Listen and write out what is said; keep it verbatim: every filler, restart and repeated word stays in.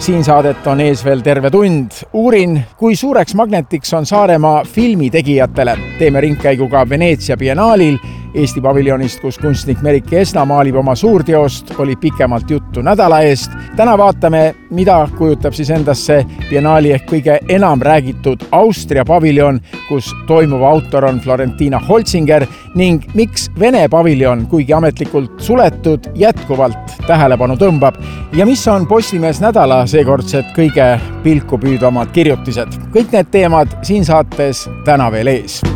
Siin saadet on ees veel terve tund. Uurin, kui suureks magnetiks on Saaremaa filmitegijatele. Teeme ringkäigu ka Veneetsia biennaalil. Eesti paviljonist, kus kunstnik Merike Esna maalib oma suurteost, oli pikemalt juttu nädala eest. Täna vaatame, mida kujutab siis endasse biennaali ehk kõige enam räägitud Austria paviljon, kus toimuva autor on Florentina Holzinger ning miks Vene paviljon, kuigi ametlikult suletud, jätkuvalt tähelepanu tõmbab ja mis on Postimees nädala seekordsed kõige pilku püüdvamad kirjutised. Kõik need teemad siin saates täna veel ees.